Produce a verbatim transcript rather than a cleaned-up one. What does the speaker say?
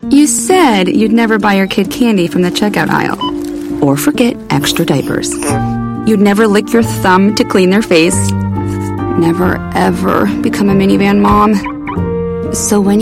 You said you'd never buy your kid candy from the checkout aisle. Or forget extra diapers. You'd never lick your thumb to clean their face. Never, ever become a minivan mom. So when